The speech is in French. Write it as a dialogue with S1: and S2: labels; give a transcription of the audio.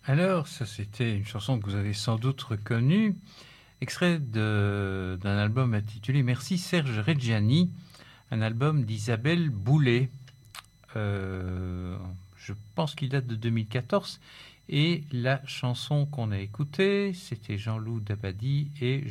S1: Alors, ça c'était une chanson que vous avez sans doute reconnue, extrait d'un album intitulé Merci Serge Reggiani, un album d'Isabelle Boulay. Je pense qu'il date de 2014. Et la chanson qu'on a écoutée, c'était Jean-Loup Dabadi et